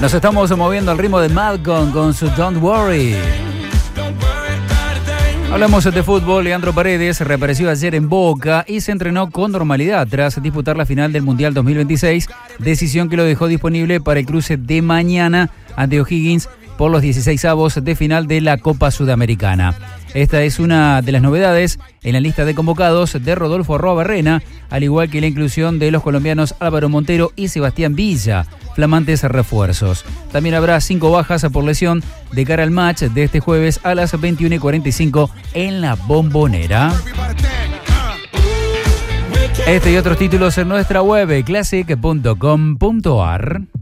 Nos estamos moviendo al ritmo de Malcolm con su Don't Worry. Hablamos de fútbol. Leandro Paredes reapareció ayer en Boca y se entrenó con normalidad tras disputar la final del Mundial 2026, decisión que lo dejó disponible para el cruce de mañana ante O'Higgins por los 16avos de final de la Copa Sudamericana. Esta es una de las novedades en la lista de convocados de Rodolfo Arrobarrena, al igual que la inclusión de los colombianos Álvaro Montero y Sebastián Villa, flamantes refuerzos. También habrá 5 bajas por lesión de cara al match de este jueves a las 21:45 en la Bombonera. Este y otros títulos en nuestra web classic.com.ar.